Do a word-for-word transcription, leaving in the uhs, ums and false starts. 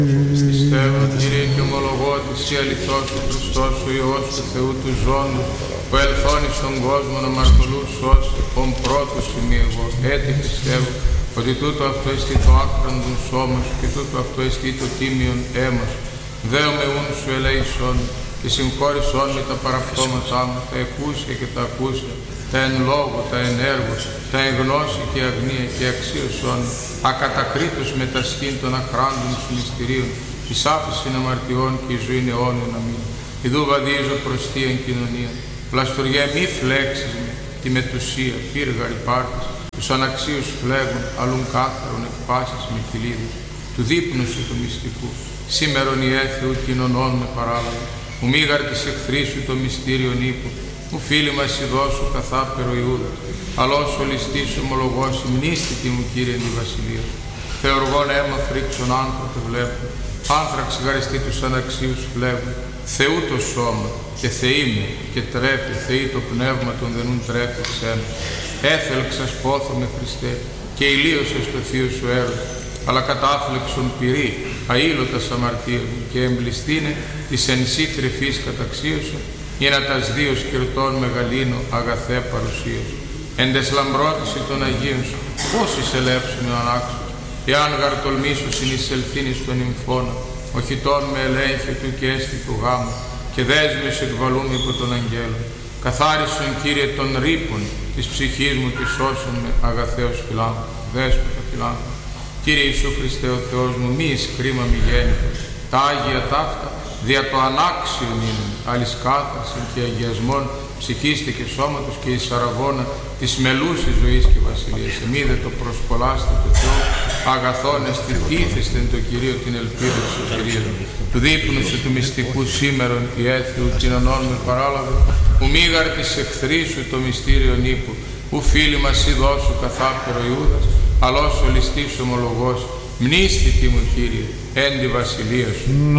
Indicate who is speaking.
Speaker 1: Πιστεύω, Κύριε, και ομολογώ ότι Εσύ αληθώς ο Χριστός, ο Υιός του Θεού του ζώντος, που ελθόν εις τον κόσμο να μαρτωλούς σώσει, ον πρώτος ημί εγώ, έτι πιστεύω, ότι τούτο αυτό εστί το άκραντον σώμα σου και τούτο αυτό εστί το τίμιον αίμα σου. Δέομαι ούν σου ελέησον και συγχώρησόν με τα παραπτώματά μου, τα εκούσια και τα ακούσια, τα εν λόγω, τα εν έργο, τα εν γνώση και αγνία και αξίωσον, ακατακρίτως με τα σχήν των αχράντων σου μυστηρίων, εις άφησιν αμαρτιών και η ζωή αιώνιον αμήν. Ιδού βαδίζω προς θείαν κοινωνία, πλαστοριέ μη φλέξεις με, τη μετουσία, πύργαρη πάρτης, τους αναξίους φλέγων, αλλούν κάθαρον εκ πάσης με κυλίδους, του δείπνου σου του μυστικού, σήμερον η έθεου κοινωνών με παράλαβε, μου μήγαρ της εχθρής σου το μυστήριον ύπο, μου φίλοι μας η δώσου καθάπερο Ιούδας, αλός ο ληστής ομολογός, μνήστητη μου Κύριε τη βασιλεία σου. Θεοργών αίμα φρίξον άνθρωπε βλέπω, άνθραξ γαριστή τους αναξίους φλέγων, Θεού το σώμα και Θεή μου και τρέφει, Θεή το πνεύμα των δενούν τρέφει ξένα. Έθελξας πόθο με Χριστέ και ηλίωσες το θείο σου έργο, αλλά κατάφλεξον πυρή, αήλωτας αμαρτία μου και εμπληστήνε της εν σύ κρυφής καταξίωσου, για να τας δύο σκυρτών μεγαλύνω αγαθέ παρουσία σου. Εν τες λαμπρότηση των Αγίων σου, πώς εισελεύσουμε ο ανάξιος, εάν γαρ τολμήσω συνεισελθήν εις τον νυμφώνα, οχητών με ελέγχε του και έστι του γάμου, και δέσμες εκβαλούμε υπό τον αγγέλο. Καθάρισον Κύριε των ρήπων της ψυχής μου και σώσον με αγαθέως φιλάνθρωπο, δέσποτα φιλάνθρωπο. Κύριε Ιησού Χριστέ ο Θεός μου, μη εις κρίμα μη γέννητο, τα Άγια ταύτα δια το ανάξιον είναι, αλης κάθαρσιν και αγιασμών ψυχίστε και σώματος και εις αραγώνα της μελούσης ζωής και βασιλείας. Εμείδε το προσκολάστε το Θεό, αγαθόν εστιτήθεστε το Κυρίο την ελπίδα της σωτηρίας μου. Του δείπνου σου του μυστικού σήμερον η έθιου κοινωνών με παράλαβε, ου μήγαρ της εχθρής σου το μυστήριον ύπο, ου φίλοι μας η δώσου καθάπερο Ιούδας, αλός ο ληστής ομολογός, μνήστητη μου Κύριε, εν τη βασιλεία σου.